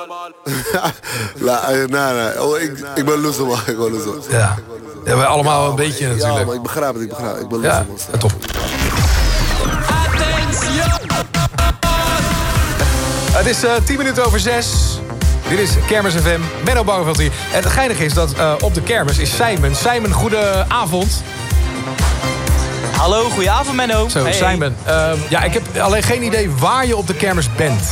Nee. Oh, ik ben loser, man. Ik ben loser. Ja, we allemaal een beetje natuurlijk. Ja, maar ik begrijp het. Ik ben loser, man. Ja, top. Het is 10 minuten over 6. Dit is Kermis FM. Menno Barneveld hier. En het geinige is dat op de kermis is Simon. Simon, goede avond. Hallo, goedenavond Menno. Zo, hey. Simon. Ja, ik heb alleen geen idee waar je op de kermis bent.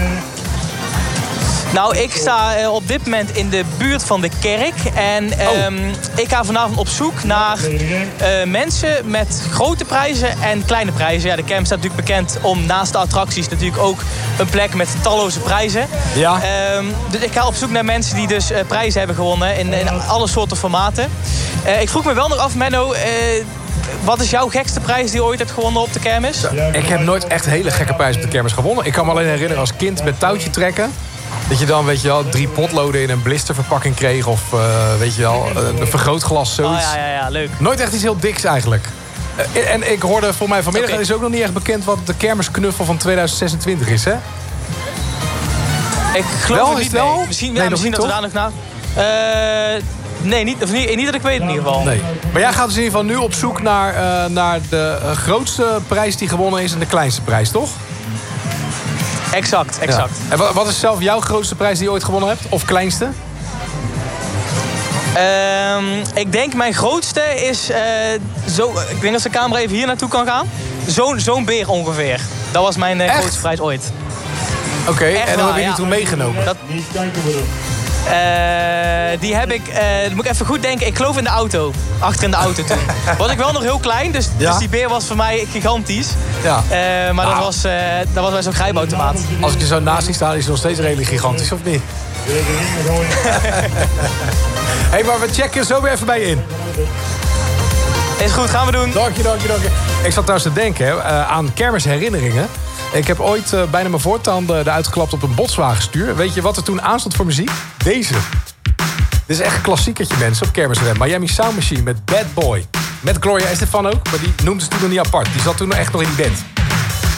Nou, ik sta op dit moment in de buurt van de kerk. En ik ga vanavond op zoek naar mensen met grote prijzen en kleine prijzen. Ja, de kermis staat natuurlijk bekend om naast de attracties natuurlijk ook een plek met talloze prijzen. Ja. Dus ik ga op zoek naar mensen die dus prijzen hebben gewonnen in alle soorten formaten. Ik vroeg me wel nog af, Menno, wat is jouw gekste prijs die je ooit hebt gewonnen op de kermis? Ik heb nooit echt hele gekke prijzen op de kermis gewonnen. Ik kan me alleen herinneren als kind met touwtje trekken. Dat je dan, weet je wel, 3 potloden in een blisterverpakking kreeg. Of, weet je wel, een vergrootglas, zoiets. Oh, ja, leuk. Nooit echt iets heel diks eigenlijk. En ik hoorde voor mij vanmiddag, is ook nog niet echt bekend wat de kermisknuffel van 2026 is, hè? Ik geloof wel, het niet, wel? Nee. Misschien, nee, misschien dat we daar nog na... Nee, niet dat ik weet in ieder geval. Nee. Maar jij gaat dus in ieder geval nu op zoek naar de grootste prijs die gewonnen is en de kleinste prijs, toch? Exact. Ja. En wat is zelf jouw grootste prijs die je ooit gewonnen hebt? Of kleinste? Ik denk mijn grootste is... ik denk dat de camera even hier naartoe kan gaan. Zo'n beer ongeveer. Dat was mijn grootste prijs ooit. Oké, en dan heb je die toen meegenomen? Die heb ik... moet ik even goed denken. Ik geloof in de auto. Achter in de auto toen. Was ik wel nog heel klein, dus die beer was voor mij gigantisch. Ja. Maar dat was bij zo'n grijpautomaat. Als ik je zo naast zie staan, is het nog steeds redelijk gigantisch, of niet? Hé, maar we checken zo weer even bij je in. Is goed, gaan we doen. Dank je. Ik zat trouwens te denken aan kermisherinneringen. Ik heb ooit bijna mijn voortanden eruit geklapt op een Volkswagenstuur. Weet je wat er toen aanstond voor muziek? Deze. Dit is echt een klassiekertje, mensen, op Kermis FM. Miami Sound Machine met Bad Boy. Met Gloria Estefan ook, maar die noemde ze toen nog niet apart. Die zat toen echt nog in die band.